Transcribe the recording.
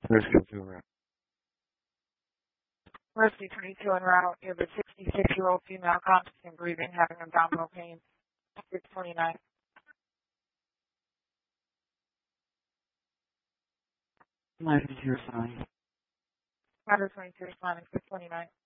Let's go to it. Mercy 22 en route. You have a 66-year-old female conscious and breathing, having abdominal pain. 629. Life is your sign. Matter 22 responding 629.